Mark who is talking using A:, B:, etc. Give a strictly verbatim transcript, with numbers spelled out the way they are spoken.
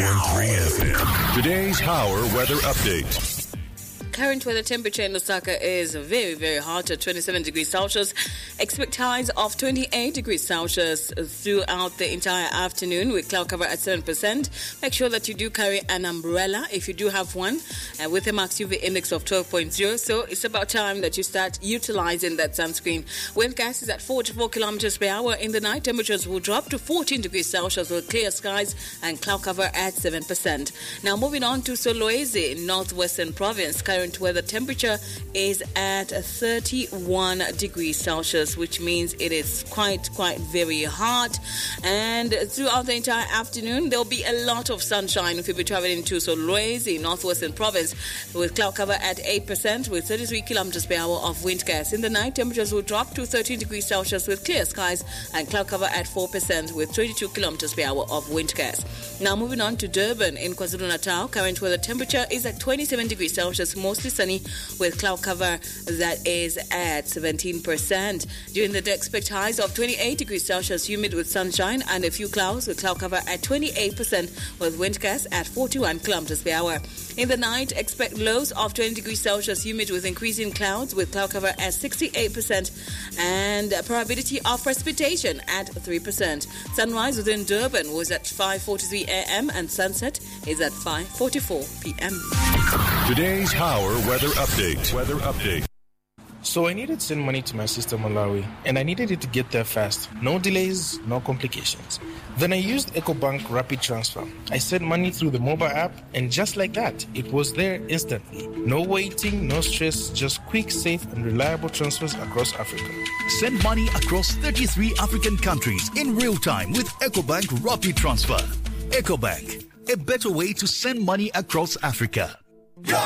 A: one three F M. Today's Power Weather Update.
B: Current weather temperature in Lusaka is very, very hot at twenty-seven degrees Celsius. Expect highs of twenty-eight degrees Celsius throughout the entire afternoon with cloud cover at seven percent. Make sure that you do carry an umbrella if you do have one, uh, with a max U V index of twelve point zero. So it's about time that you start utilizing that sunscreen. Wind gas is at forty-four kilometers per hour. In the night, temperatures will drop to fourteen degrees Celsius with clear skies and cloud cover at seven percent. Now moving on to Solwezi, Northwestern Province. Current weather temperature is at thirty-one degrees Celsius, which means it is quite, quite very hot. And throughout the entire afternoon, there'll be a lot of sunshine if you'll be traveling to Solwezi, Northwestern Province, with cloud cover at eight percent with thirty-three kilometers per hour of wind gusts. In the night, temperatures will drop to thirteen degrees Celsius with clear skies and cloud cover at four percent with twenty-two kilometers per hour of wind gusts. Now moving on to Durban in KwaZulu-Natal, current weather temperature is at twenty-seven degrees Celsius, mostly sunny with cloud cover that is at seventeen percent. During the day, expect highs of twenty-eight degrees Celsius, humid with sunshine and a few clouds with cloud cover at twenty-eight percent with wind gusts at forty-one kilometers per hour. In the night, expect lows of twenty degrees Celsius, humid with increasing clouds with cloud cover at sixty-eight percent and probability of precipitation at three percent. Sunrise within Durban was at five forty-three a.m. and sunset is at five forty-four p.m.
A: Today's Power Weather Update. Weather Update.
C: So I needed to send money to my sister Malawi, and I needed it to get there fast. No delays, no complications. Then I used EcoBank Rapid Transfer. I sent money through the mobile app, and just like that, it was there instantly. No waiting, no stress, just quick, safe, and reliable transfers across Africa.
D: Send money across thirty-three African countries in real time with EcoBank Rapid Transfer. EcoBank, a better way to send money across Africa.